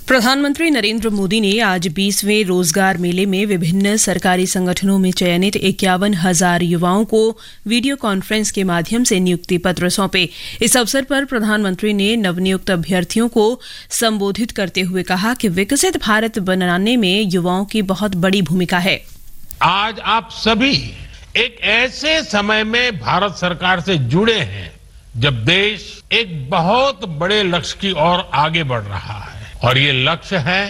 प्रधानमंत्री नरेंद्र मोदी ने आज 20वें रोजगार मेले में विभिन्न सरकारी संगठनों में चयनित 51,000 युवाओं को वीडियो कॉन्फ्रेंस के माध्यम से नियुक्ति पत्र सौंपे। इस अवसर पर प्रधानमंत्री ने नवनियुक्त अभ्यर्थियों को संबोधित करते हुए कहा कि विकसित भारत बनाने में युवाओं की बहुत बड़ी भूमिका है। आज आप सभी एक ऐसे समय में भारत सरकार से जुड़े हैं जब देश एक बहुत बड़े लक्ष्य की ओर आगे बढ़ रहा है और ये लक्ष्य है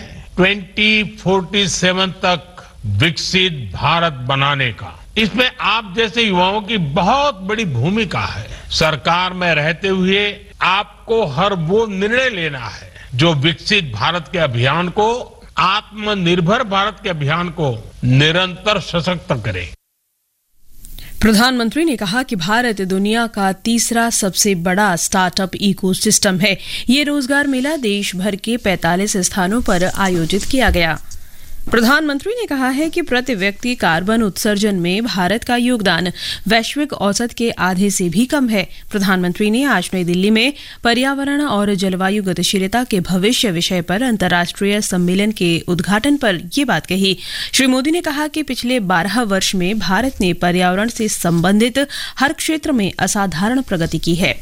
2047 तक विकसित भारत बनाने का। इसमें आप जैसे युवाओं की बहुत बड़ी भूमिका है। सरकार में रहते हुए आपको हर वो निर्णय लेना है जो विकसित भारत के अभियान को, आत्मनिर्भर भारत के अभियान को निरंतर सशक्त करे। प्रधानमंत्री ने कहा कि भारत दुनिया का तीसरा सबसे बड़ा स्टार्टअप इकोसिस्टम है। ये रोजगार मेला देश भर के 45 स्थानों पर आयोजित किया गया। प्रधानमंत्री ने कहा है कि प्रति व्यक्ति कार्बन उत्सर्जन में भारत का योगदान वैश्विक औसत के आधे से भी कम है। प्रधानमंत्री ने आज नई दिल्ली में पर्यावरण और जलवायु गतिशीलता के भविष्य विषय पर अंतर्राष्ट्रीय सम्मेलन के उद्घाटन पर ये बात कही। श्री मोदी ने कहा कि पिछले 12 वर्ष में भारत ने पर्यावरण से संबंधित हर क्षेत्र में असाधारण प्रगति की है।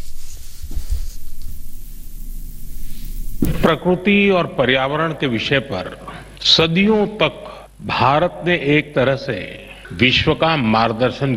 प्रकृति और पर्यावरण के विषय पर सदियों तक भारत ने एक तरह से विश्व का मार्गदर्शन